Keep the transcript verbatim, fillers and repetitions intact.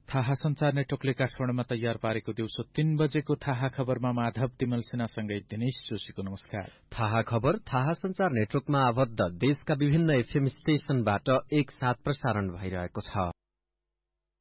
थाहा संचार नेटवर्कले काठमाडौँमा तयार पारेको दिउँसो तीन बजेको थाहा खबरमा माधव तिमल सिन्हासँगै दिनेश जोशीको नमस्कार। थाहा खबर थाहा संचार नेटवर्कमा आबद्ध देशका विभिन्न एफएम स्टेशनबाट एक साथ प्रसारण भइरहेको छ।